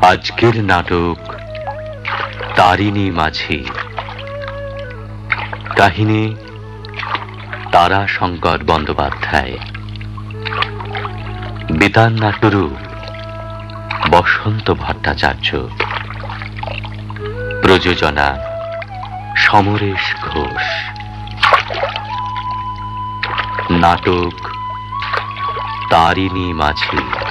আজকের নাটক তারিণী মাঝি। কাহিনী তারাশঙ্কর বন্দ্যোপাধ্যায়। বেতার নাট্যরূপ বসন্ত ভট্টাচার্য। প্রযোজনা সমরেশ ঘোষ। নাটক তারিণী মাঝি।